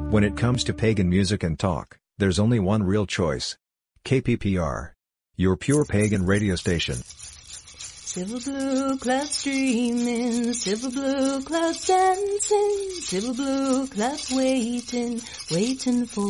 When it comes to pagan music and talk, there's only one real choice. KPPR. Your pure pagan radio station. Silver blue clouds streaming, silver blue clouds dancing, silver blue clouds waiting for